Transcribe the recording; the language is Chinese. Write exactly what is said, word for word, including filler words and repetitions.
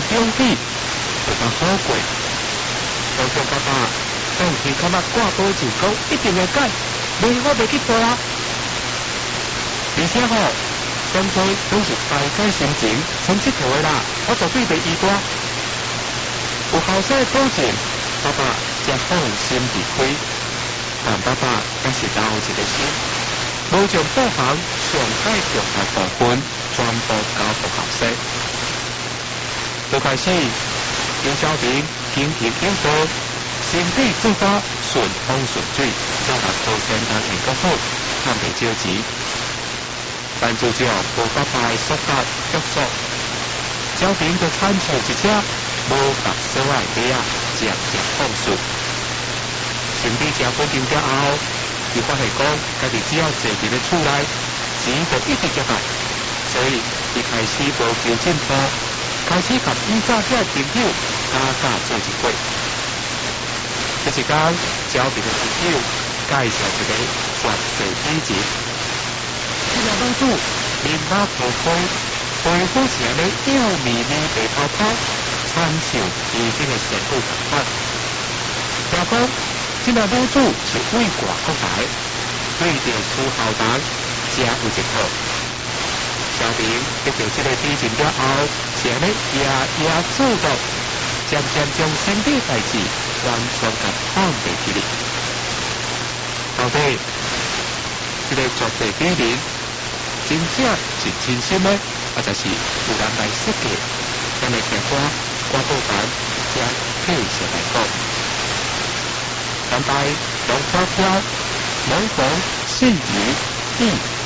兄弟，就当好过。相信爸爸，当时看到挂保证讲一定会改，袂我袂去做啊。而且吼，相对都是大改心情，先佚佗的啦，我绝对袂意外。有后生保证，爸爸才放心离开。但爸爸也是留一个心，无将保行上改重要部分全部交给后生。最开始，张小平经营有道，身体做法顺风顺水，做人做生当然较好，但袂着急。但就这无爸爸的说法约束，小平就参像一只无白小的鸡仔，渐渐放肆。身体真稳定了后，伊发现讲，家己只要坐伫咧厝内，钱就一直进来，所以伊开始无求进步，开始甲伊早遐朋友加加做一伙。这一天，小平的朋友介绍一个绝世美人。这个老主面貌普通，皮肤前的幼绵绵白泡泡，参像医生的身躯同款。听讲，这个老主是为国国来，对着苏浩堂真有一套。小平得到这个美人了后，前咧夜夜做到，渐渐将身体代志完全甲放袂记哩。到底这个绝世美人？真正是真心的，或者是有人来设计，咱的结果我不凡将继续来讲。咱拜龙花飘，龙逢细雨一